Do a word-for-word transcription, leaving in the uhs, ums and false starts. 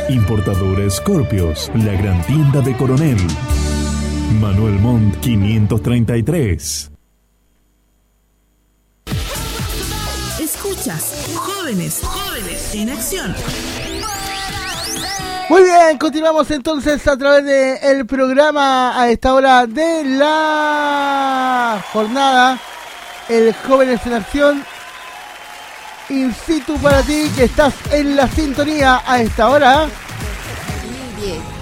Importadora Scorpios, la gran tienda de Coronel. Manuel Montt quinientos treinta y tres. Escuchas Jóvenes, Jóvenes en Acción. Muy bien, continuamos entonces a través del programa a esta hora de la jornada, el Jóvenes en Acción, in situ para ti que estás en la sintonía a esta hora. dos mil diez